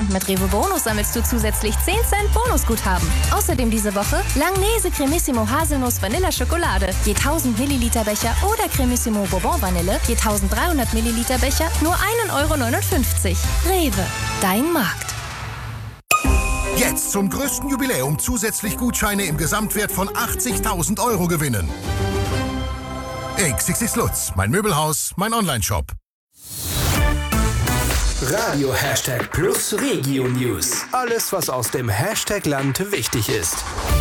Mit Rewe Bonus sammelst du zusätzlich 10 Cent Bonusguthaben. Außerdem diese Woche Langnese Cremissimo Haselnuss Vanilla Schokolade. Je 1000 Milliliter Becher oder Cremissimo Bourbon Vanille. Je 1300 Milliliter Becher nur 1,59 €. Rewe, dein Markt. Jetzt zum größten Jubiläum zusätzlich Gutscheine im Gesamtwert von 80.000 € gewinnen. XXX Lutz, mein Möbelhaus, mein Onlineshop. Radio #+ Regio News. Alles, was aus dem Hashtag-Land wichtig ist.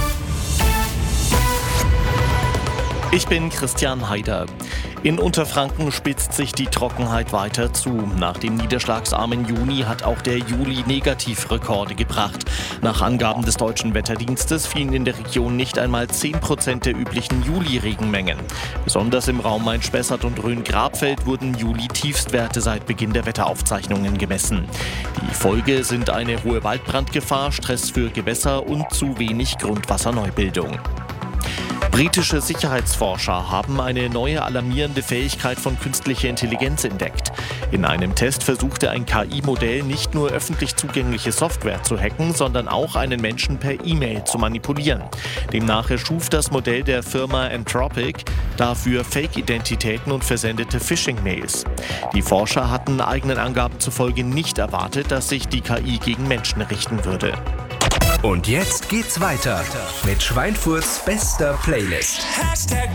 Ich bin Christian Haider. In Unterfranken spitzt sich die Trockenheit weiter zu. Nach dem niederschlagsarmen Juni hat auch der Juli Negativrekorde gebracht. Nach Angaben des Deutschen Wetterdienstes fielen in der Region nicht einmal 10% der üblichen Juli-Regenmengen. Besonders im Raum Main-Spessart und Rhön-Grabfeld wurden Juli-Tiefstwerte seit Beginn der Wetteraufzeichnungen gemessen. Die Folge sind eine hohe Waldbrandgefahr, Stress für Gewässer und zu wenig Grundwasserneubildung. Britische Sicherheitsforscher haben eine neue alarmierende Fähigkeit von künstlicher Intelligenz entdeckt. In einem Test versuchte ein KI-Modell nicht nur öffentlich zugängliche Software zu hacken, sondern auch einen Menschen per E-Mail zu manipulieren. Demnach erschuf das Modell der Firma Anthropic dafür Fake-Identitäten und versendete Phishing-Mails. Die Forscher hatten eigenen Angaben zufolge nicht erwartet, dass sich die KI gegen Menschen richten würde. Und jetzt geht's weiter mit Schweinfurts bester Playlist.